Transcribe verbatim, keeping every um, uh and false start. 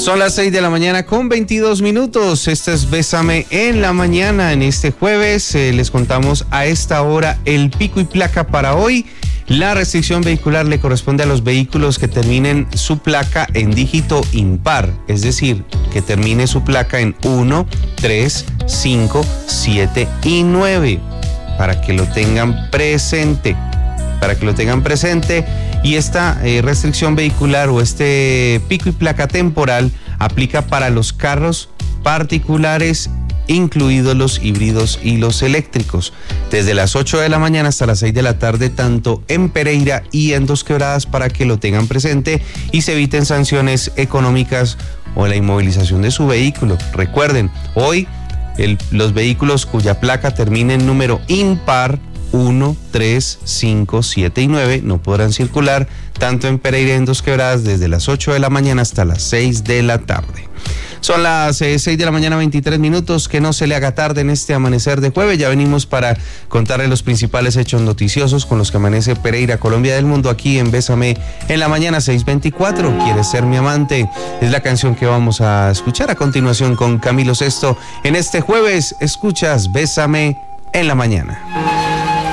Son las seis de la mañana con veintidós minutos. Este es Bésame en la Mañana. En este jueves eh, les contamos a esta hora el pico y placa para hoy. La restricción vehicular le corresponde a los vehículos que terminen su placa en dígito impar, es decir, que termine su placa en uno, tres, cinco, siete y nueve, para que lo tengan presente, para que lo tengan presente. Y esta eh, restricción vehicular o este pico y placa temporal aplica para los carros particulares, incluidos los híbridos y los eléctricos, desde las ocho de la mañana hasta las seis de la tarde, tanto en Pereira y en Dos Quebradas, para que lo tengan presente y se eviten sanciones económicas o la inmovilización de su vehículo. Recuerden, hoy el, los vehículos cuya placa termine en número impar, uno, tres, cinco, siete y nueve, no podrán circular tanto en Pereira y en Dos Quebradas desde las ocho de la mañana hasta las seis de la tarde. Son las eh, seis de la mañana, veintitrés minutos. Que no se le haga tarde en este amanecer de jueves. Ya venimos para contarle los principales hechos noticiosos con los que amanece Pereira, Colombia del mundo, aquí en Bésame en la Mañana seis veinticuatro. ¿Quieres ser mi amante? Es la canción que vamos a escuchar a continuación con Camilo Sesto. En este jueves escuchas Bésame en la Mañana.